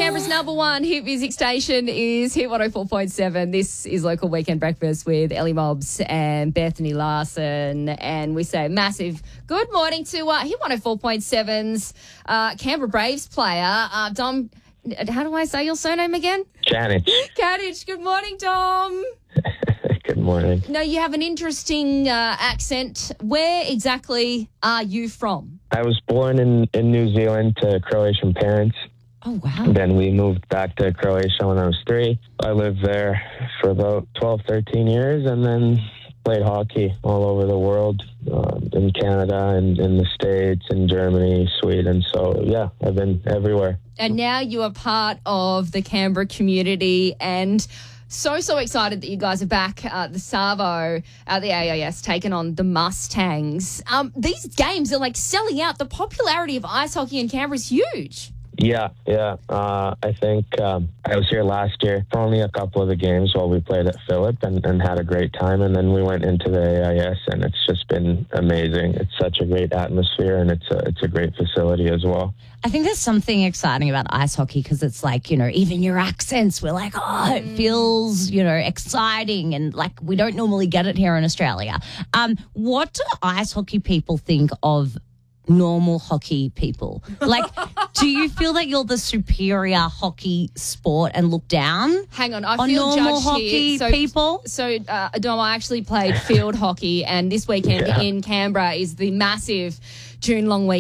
Canberra's number one hit music station is Hit 104.7. This is Local Weekend Breakfast with Ellie Mobbs and Bethany Larson. And we say massive good morning to Hit 104.7's Canberra Braves player, Dom. How do I say your surname again? Janich. Kadich. Good morning, Dom. Good morning. Now, you have an interesting accent. Where exactly are you from? I was born in New Zealand to Croatian parents. Oh, wow. Then we moved back to Croatia when I was 3. I lived there for about 12, 13 years and then played hockey all over the world, in Canada and in the States, in Germany, Sweden. So, yeah, I've been everywhere. And now you are part of the Canberra community and so excited that you guys are back at the Savo at the AIS taking on the Mustangs. These games are like selling out. The popularity of ice hockey in Canberra is huge. Yeah. I think I was here last year for only a couple of the games while we played at Phillip and had a great time. And then we went into the AIS and it's just been amazing. It's such a great atmosphere and it's a great facility as well. I think there's something exciting about ice hockey because it's like, even your accents, we're like, it feels, exciting and like we don't normally get it here in Australia. What do ice hockey people think of normal hockey people? Like, do you feel that you're the superior hockey sport and look down? Hang on, I on feel normal judged hockey here. people? So, Dom, I actually played field hockey, and this weekend in Canberra is the massive June long weekend.